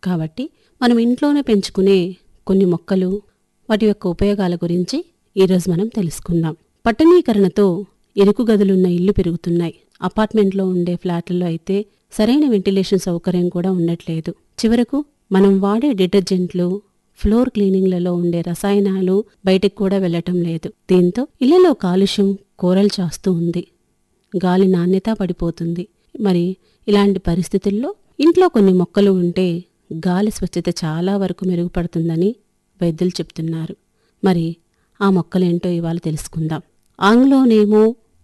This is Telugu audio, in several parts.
కాబట్టి మనం ఇంట్లోనే పెంచుకునే కొన్ని మొక్కలు, వాటి యొక్క ఉపయోగాల గురించి ఈరోజు మనం తెలుసుకుందాం. పట్టణీకరణతో ఇరుకు గదులున్న ఇళ్లు పెరుగుతున్నాయి. అపార్ట్మెంట్లో ఉండే ఫ్లాట్లలో అయితే సరైన వెంటిలేషన్ సౌకర్యం కూడా ఉండట్లేదు. చివరకు మనం వాడే డిటర్జెంట్లు, ఫ్లోర్ క్లీనింగ్లలో ఉండే రసాయనాలు బయటికి కూడా వెళ్లటం లేదు. దీంతో ఇళ్లలో కాలుష్యం కోరలు చాస్తూ ఉంది. గాలి నాణ్యత పడిపోతుంది. మరి ఇలాంటి పరిస్థితుల్లో ఇంట్లో కొన్ని మొక్కలు ఉంటే గాలి స్వచ్ఛత చాలా వరకు మెరుగుపడుతుందని వైద్యులు చెప్తున్నారు. మరి ఆ మొక్కలేంటో ఇవాళ తెలుసుకుందాం. ఆంగ్లోనేమో,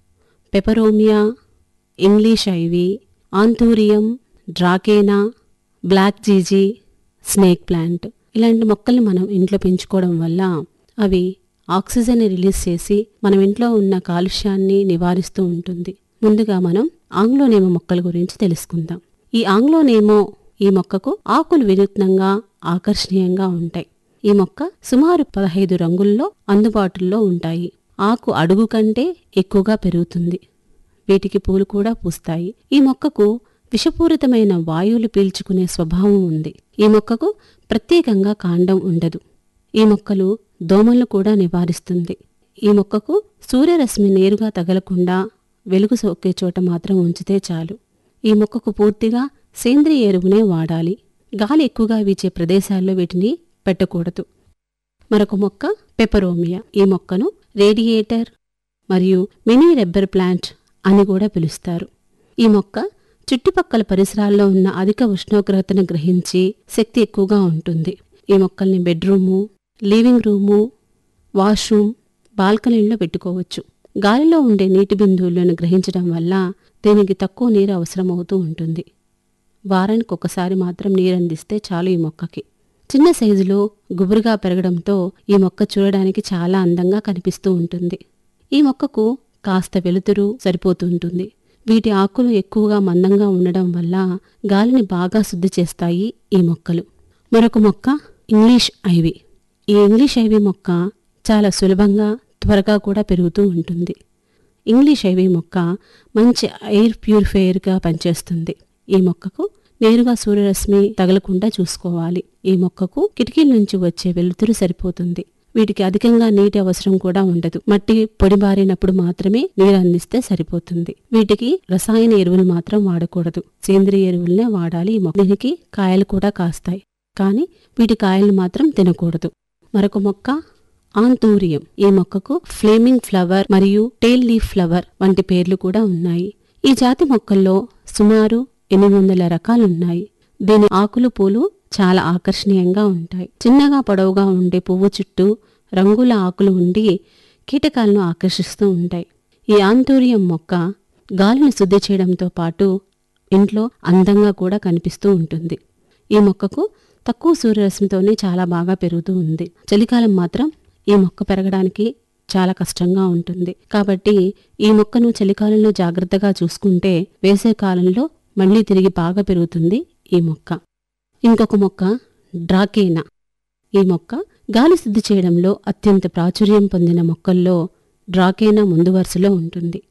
పెపరోమియా, English ivy, anthurium, dracaena, black GG, snake plant ఇలాంటి మొక్కల్ని మనం ఇంట్లో పెంచుకోవడం వల్ల అవి ఆక్సిజన్ని రిలీజ్ చేసి మనం ఇంట్లో ఉన్న కాలుష్యాన్ని నివారిస్తూ ఉంటుంది. ముందుగా మనం ఆంగ్లోనేమో మొక్కల గురించి తెలుసుకుందాం. ఈ ఆంగ్లోనేమో ఈ మొక్కకు ఆకులు వినూత్నంగా, ఆకర్షణీయంగా ఉంటాయి. ఈ మొక్క సుమారు 15 రంగుల్లో అందుబాటులో ఉంటాయి. ఆకు అడుగు కంటే ఎక్కువగా పెరుగుతుంది. వీటికి పూలు కూడా పూస్తాయి. ఈ మొక్కకు విషపూరితమైన వాయువులు పీల్చుకునే స్వభావం ఉంది. ఈ మొక్కకు ప్రత్యేకంగా కాండం ఉండదు. ఈ మొక్కలు దోమలను కూడా నివారిస్తుంది. ఈ మొక్కకు సూర్యరశ్మి నేరుగా తగలకుండా వెలుగు సోకే చోట మాత్రం ఉంచితే చాలు. ఈ మొక్కకు పూర్తిగా సేంద్రియ ఎరువునే వాడాలి. గాలి ఎక్కువగా వీచే ప్రదేశాల్లో వీటిని పెట్టకూడదు. మరొక మొక్క పెపరోమియా. ఈ మొక్కను రేడియేటర్ మరియు మినీ రబ్బర్ ప్లాంట్ అని కూడా పిలుస్తారు. ఈ మొక్క చుట్టుపక్కల పరిసరాల్లో ఉన్న అధిక ఉష్ణోగ్రతను గ్రహించి శక్తి ఎక్కువగా ఉంటుంది. ఈ మొక్కల్ని బెడ్రూము, లివింగ్ రూము, వాష్రూమ్, బాల్కనీల్లో పెట్టుకోవచ్చు. గాలిలో ఉండే నీటి బిందువులను గ్రహించడం వల్ల దీనికి తక్కువ నీరు అవసరమవుతూ ఉంటుంది. వారానికి ఒకసారి మాత్రం నీరందిస్తే చాలు. ఈ మొక్కకి చిన్న సైజులో గుబురుగా పెరగడంతో ఈ మొక్క చూడడానికి చాలా అందంగా కనిపిస్తూ ఉంటుంది. ఈ మొక్కకు కాస్త వెలుతురు సరిపోతుంటుంది. వీటి ఆకులు ఎక్కువగా మందంగా ఉండడం వల్ల గాలిని బాగా శుద్ధి చేస్తాయి ఈ మొక్కలు. మరొక మొక్క ఇంగ్లీష్ ఐవీ. ఈ ఇంగ్లీష్ ఐవీ మొక్క చాలా సులభంగా, త్వరగా కూడా పెరుగుతూ ఉంటుంది. ఇంగ్లీష్ ఐవీ మొక్క మంచి ఎయిర్ ప్యూరిఫైయర్గా పనిచేస్తుంది. ఈ మొక్కకు నేరుగా సూర్యరశ్మి తగలకుండా చూసుకోవాలి. ఈ మొక్కకు కిటికీల నుంచి వచ్చే వెలుతురు సరిపోతుంది. వీటికి అధికంగా నీటి అవసరం కూడా ఉండదు. మట్టి పొడిబారినప్పుడు మాత్రమే నీరు అందిస్తే సరిపోతుంది. వీటికి రసాయన ఎరువులు మాత్రం వాడకూడదు. సేంద్రియ ఎరువులనే వాడాలి. ఈ మొక్క దీనికి కాయలు కూడా కాస్తాయి, కానీ వీటి కాయలు మాత్రం తినకూడదు. మరొక మొక్క ఆంథూరియం. ఈ మొక్కకు ఫ్లేమింగ్ ఫ్లవర్ మరియు టేల్ లీఫ్ ఫ్లవర్ వంటి పేర్లు కూడా ఉన్నాయి. ఈ జాతి మొక్కల్లో సుమారు 800 రకాలున్నాయి. దీని ఆకులు, పూలు చాలా ఆకర్షణీయంగా ఉంటాయి. చిన్నగా పొడవుగా ఉండే పువ్వు చుట్టూ రంగుల ఆకులు ఉండి కీటకాలను ఆకర్షిస్తూ ఉంటాయి. ఈ ఆంథూరియం మొక్క గాలిని శుద్ధి చేయడంతో పాటు ఇంట్లో అందంగా కూడా కనిపిస్తూ ఉంటుంది. ఈ మొక్కకు తక్కువ సూర్యరశ్మితోనే చాలా బాగా పెరుగుతూ ఉంది. చలికాలం మాత్రం ఈ మొక్క పెరగడానికి చాలా కష్టంగా ఉంటుంది. కాబట్టి ఈ మొక్కను చలికాలంలో జాగ్రత్తగా చూసుకుంటే వేసవి కాలంలో మళ్లీ తిరిగి బాగా పెరుగుతుంది ఈ మొక్క. ఇంకొక మొక్క డ్రాకేనా. ఈ మొక్క గాలి శుద్ధి చేయడంలో అత్యంత ప్రాచుర్యం పొందిన మొక్కల్లో డ్రాకేనా ముందు వరుసలో ఉంటుంది.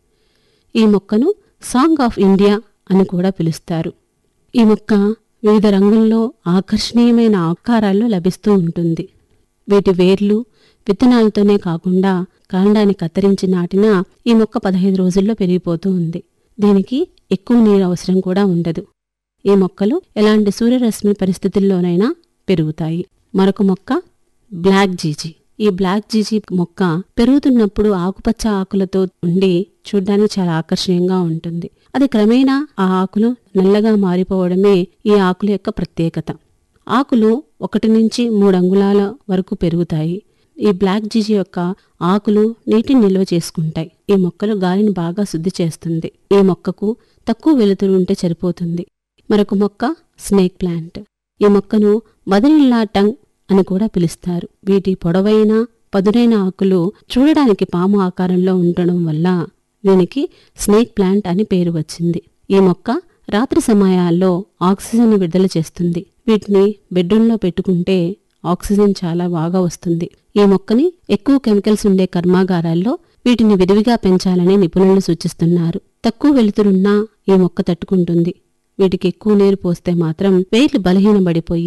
ఈ మొక్కను సాంగ్ ఆఫ్ ఇండియా అని కూడా పిలుస్తారు. ఈ మొక్క వివిధ రంగుల్లో ఆకర్షణీయమైన ఆకారాల్లో లభిస్తూ ఉంటుంది. వీటి వేర్లు విత్తనాలతోనే కాకుండా కాండాన్ని కత్తిరించి నాటినా ఈ మొక్క 15 రోజుల్లో పెరిగిపోతూ ఉంది. దీనికి ఎక్కువ నీరు అవసరం కూడా ఉండదు. ఈ మొక్కలు ఎలాంటి సూర్యరశ్మి పరిస్థితుల్లోనైనా పెరుగుతాయి. మరొక మొక్క బ్లాక్ జీజీ. ఈ బ్లాక్ జీజీ మొక్క పెరుగుతున్నప్పుడు ఆకుపచ్చ ఆకులతో ఉండి చూడ్డానికి చాలా ఆకర్షణీయంగా ఉంటుంది. అది క్రమేణా ఆ ఆకులు నల్లగా మారిపోవడమే ఈ ఆకుల యొక్క ప్రత్యేకత. ఆకులు 1 నుంచి 3 అంగుళాల వరకు పెరుగుతాయి. ఈ బ్లాక్ జీజీ యొక్క ఆకులు నీటిని నిల్వ చేసుకుంటాయి. ఈ మొక్కలు గాలిని బాగా శుద్ధి చేస్తుంది. ఈ మొక్కకు తక్కువ వెలుతురు ఉంటే సరిపోతుంది. మరొక మొక్క స్నేక్ ప్లాంట్. ఈ మొక్కను మదనిల్లా టంగ్ అని కూడా పిలుస్తారు. వీటి పొడవైన, పదునైన ఆకులు చూడడానికి పాము ఆకారంలో ఉండడం వల్ల దీనికి స్నేక్ ప్లాంట్ అని పేరు వచ్చింది. ఈ మొక్క రాత్రి సమయాల్లో ఆక్సిజన్ విడుదల చేస్తుంది. వీటిని బెడ్రూమ్లో పెట్టుకుంటే ఆక్సిజన్ చాలా బాగా వస్తుంది. ఈ మొక్కని ఎక్కువ కెమికల్స్ ఉండే కర్మాగారాల్లో వీటిని విరివిగా పెంచాలని నిపుణులు సూచిస్తున్నారు. తక్కువ వెలుతురున్నా ఈ మొక్క తట్టుకుంటుంది. వీటికి ఎక్కువ నీరు పోస్తే మాత్రం వేర్లు బలహీనపడిపోయి